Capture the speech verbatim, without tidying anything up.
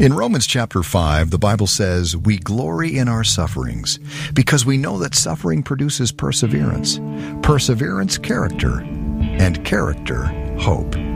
In Romans chapter five, the Bible says, "We glory in our sufferings, because we know that suffering produces perseverance, perseverance, character, and character, hope."